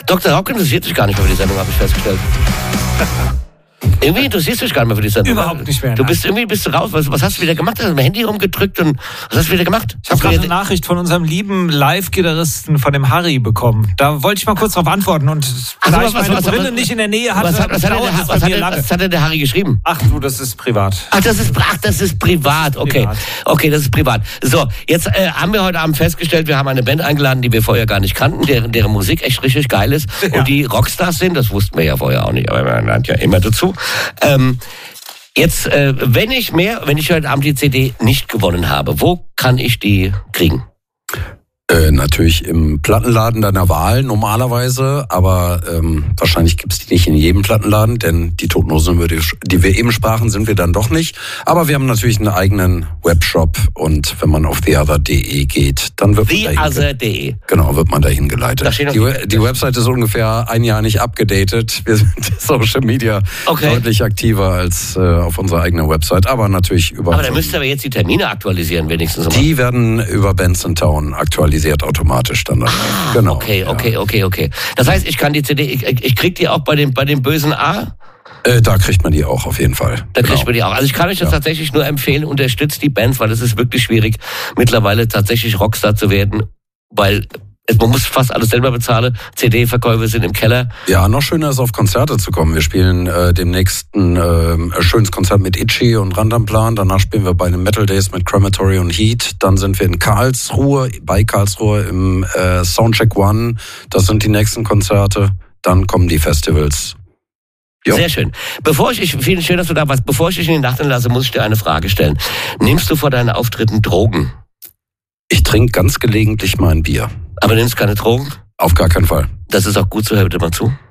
Dr. Rock interessiert sich gar nicht mehr für die Sendung, habe ich festgestellt. Irgendwie interessierst du dich gar nicht mehr für die Sendung. Überhaupt nicht mehr. Du bist du raus. Was hast du wieder gemacht? Hast du mit dem Handy rumgedrückt und was hast du wieder gemacht? Ich habe gerade eine Nachricht von unserem lieben Live-Gitarristen, von dem Harry, bekommen. Da wollte ich mal kurz drauf antworten und da ich meine Brille nicht in der Nähe hatte, was hat denn der Harry geschrieben? Ach du, das ist privat. Das ist privat. Okay, das ist privat. So, jetzt haben wir heute Abend festgestellt, wir haben eine Band eingeladen, die wir vorher gar nicht kannten, deren Musik echt richtig geil ist und die Rockstars sind. Das wussten wir ja vorher auch nicht, aber man lernt ja immer dazu. Jetzt, wenn ich heute Abend die CD nicht gewonnen habe, wo kann ich die kriegen? Natürlich im Plattenladen deiner Wahl normalerweise, aber wahrscheinlich gibt's die nicht in jedem Plattenladen, denn die Toten Hosen, die wir eben sprachen, sind wir dann doch nicht. Aber wir haben natürlich einen eigenen Webshop und wenn man auf theother.de geht, dann wird man theother.de. Genau, wird man dahin geleitet. Die Website ist ungefähr ein Jahr nicht abgedatet. Wir sind Social Media deutlich aktiver als auf unserer eigenen Website, aber natürlich über. Aber da müsst ihr aber jetzt die Termine aktualisieren, wenigstens. Die werden über Benson Town aktualisiert automatisch dann. Genau. Okay. Das heißt, ich kann die CD, ich krieg die auch bei dem bösen A? Da kriegt man die auch auf jeden Fall. Da kriegt man die auch. Also ich kann euch das tatsächlich nur empfehlen, unterstützt die Bands, weil es ist wirklich schwierig, mittlerweile tatsächlich Rockstar zu werden, weil man muss fast alles selber bezahlen. CD-Verkäufe sind im Keller. Ja, noch schöner ist, auf Konzerte zu kommen. Wir spielen demnächst ein schönes Konzert mit Itchy und Rantanplan. Danach spielen wir bei den Metal Days mit Crematory und Heat. Dann sind wir in Karlsruhe, im Soundcheck One. Das sind die nächsten Konzerte. Dann kommen die Festivals. Jo. Sehr schön. Vielen schön, dass du da warst. Bevor ich dich in die Nacht entlasse, muss ich dir eine Frage stellen. Nimmst du vor deinen Auftritten Drogen? Ich trinke ganz gelegentlich mal ein Bier. Aber nimmst keine Drogen? Auf gar keinen Fall. Das ist auch gut so, hört immer zu.